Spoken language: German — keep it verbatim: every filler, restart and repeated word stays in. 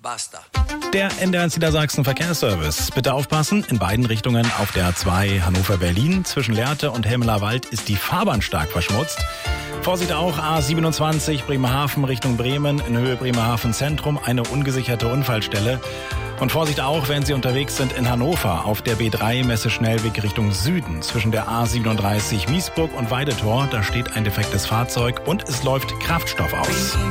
Basta. Der N D R eins Niedersachsen Verkehrsservice. Bitte aufpassen, in beiden Richtungen auf der A zwei Hannover-Berlin. Zwischen Lehrte und Helmeler-Wald ist die Fahrbahn stark verschmutzt. Vorsicht auch A siebenundzwanzig Bremerhaven Richtung Bremen, in Höhe Bremerhaven Zentrum, eine ungesicherte Unfallstelle. Und Vorsicht auch, wenn Sie unterwegs sind in Hannover, auf der B drei Messe-Schnellweg Richtung Süden. Zwischen der A siebenunddreißig Miesburg und Weidetor, da steht ein defektes Fahrzeug und es läuft Kraftstoff aus.